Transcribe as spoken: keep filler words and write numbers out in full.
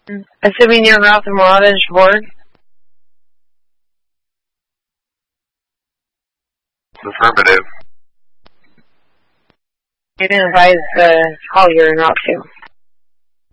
Assuming you're off the Mirage board? Affirmative. You didn't advise the call you're not to.